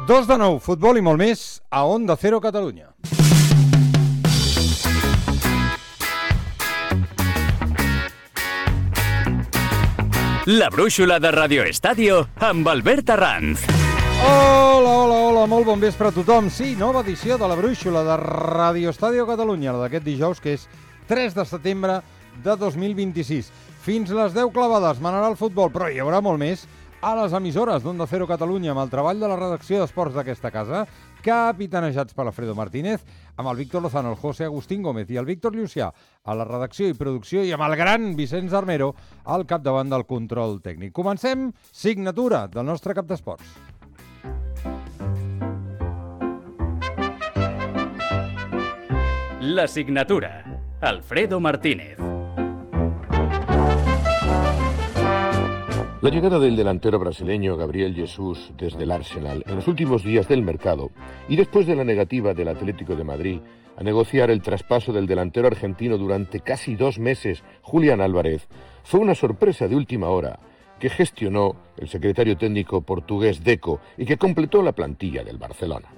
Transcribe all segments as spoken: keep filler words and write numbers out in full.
Dos de nou, futbol i molt més a Onda Cero Catalunya. La brúixola de Radio Estadio amb Albert Arranz. Hola, hola, hola, molt bon vespre a tothom. Sí, nova edició de la brúixola de Radio Estadio Catalunya, la d'aquest dijous, que és tres de setembre de dos mil vint-i-sis. Fins les deu clavades manarà el futbol, però hi haurà molt més a les emissores d'Onda Cero Catalunya, amb el treball de la redacció d'esports d'aquesta casa, capitanejats per Alfredo Martínez, amb el Víctor Lozano, el José Agustín Gómez i el Víctor Llucià a la redacció i producció, i amb el gran Vicenç Armero al capdavant del control tècnic. Comencem, signatura del nostre cap d'esports. La signatura, Alfredo Martínez. La llegada del delantero brasileño Gabriel Jesús desde el Arsenal en los últimos días del mercado y después de la negativa del Atlético de Madrid a negociar el traspaso del delantero argentino durante casi dos meses, Julián Álvarez, fue una sorpresa de última hora que gestionó el secretario técnico portugués Deco y que completó la plantilla del Barcelona.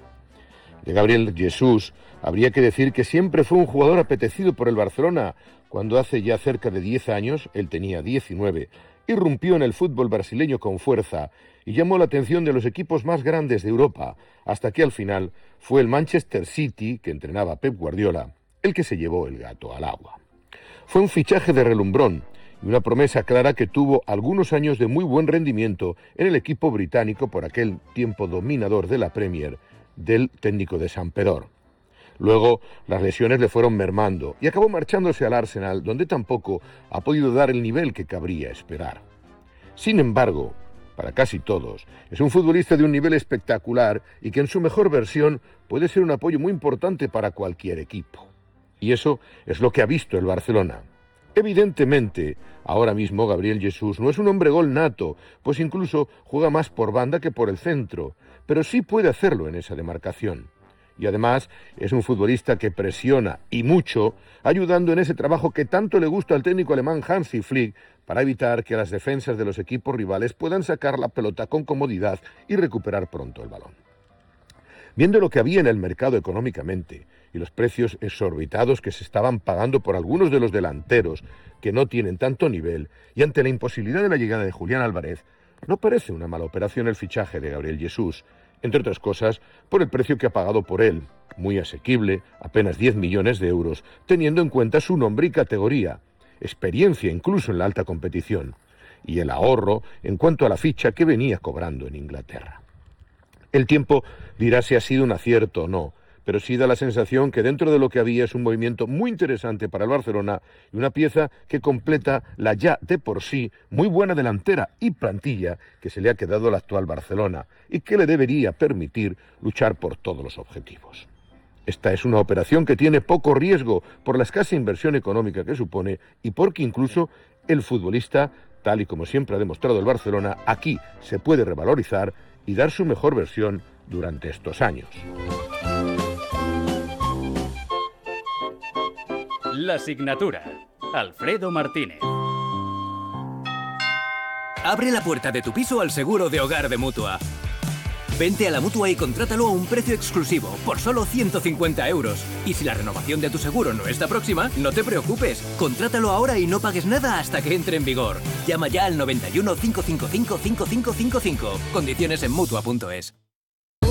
De Gabriel Jesús habría que decir que siempre fue un jugador apetecido por el Barcelona cuando hace ya cerca de diez años, él tenía diecinueve, irrumpió en el fútbol brasileño con fuerza y llamó la atención de los equipos más grandes de Europa, hasta que al final fue el Manchester City, que entrenaba Pep Guardiola, el que se llevó el gato al agua. Fue un fichaje de relumbrón y una promesa clara que tuvo algunos años de muy buen rendimiento en el equipo británico, por aquel tiempo dominador de la Premier, del técnico de Sampdoria. Luego, las lesiones le fueron mermando y acabó marchándose al Arsenal, donde tampoco ha podido dar el nivel que cabría esperar. Sin embargo, para casi todos, es un futbolista de un nivel espectacular y que en su mejor versión puede ser un apoyo muy importante para cualquier equipo. Y eso es lo que ha visto el Barcelona. Evidentemente, ahora mismo Gabriel Jesús no es un hombre gol nato, pues incluso juega más por banda que por el centro, pero sí puede hacerlo en esa demarcación. Y además es un futbolista que presiona, y mucho, ayudando en ese trabajo que tanto le gusta al técnico alemán Hansi Flick para evitar que las defensas de los equipos rivales puedan sacar la pelota con comodidad y recuperar pronto el balón. Viendo lo que había en el mercado económicamente y los precios exorbitados que se estaban pagando por algunos de los delanteros que no tienen tanto nivel, y ante la imposibilidad de la llegada de Julián Álvarez, no parece una mala operación el fichaje de Gabriel Jesús, entre otras cosas, por el precio que ha pagado por él, muy asequible, apenas diez millones de euros, teniendo en cuenta su nombre y categoría, experiencia incluso en la alta competición, y el ahorro en cuanto a la ficha que venía cobrando en Inglaterra. El tiempo dirá si ha sido un acierto o no, pero sí da la sensación que dentro de lo que había es un movimiento muy interesante para el Barcelona y una pieza que completa la ya de por sí muy buena delantera y plantilla que se le ha quedado al actual Barcelona y que le debería permitir luchar por todos los objetivos. Esta es una operación que tiene poco riesgo por la escasa inversión económica que supone y porque incluso el futbolista, tal y como siempre ha demostrado el Barcelona, aquí se puede revalorizar y dar su mejor versión durante estos años. La signatura, Alfredo Martínez. Abre la puerta de tu piso al seguro de hogar de Mutua. Vente a la Mutua y contrátalo a un precio exclusivo, por solo ciento cincuenta euros. Y si la renovación de tu seguro no está próxima, no te preocupes. Contrátalo ahora y no pagues nada hasta que entre en vigor. Llama ya al noventa y uno, cinco cinco cinco, cinco cinco cinco cinco. Condiciones en Mutua punto es.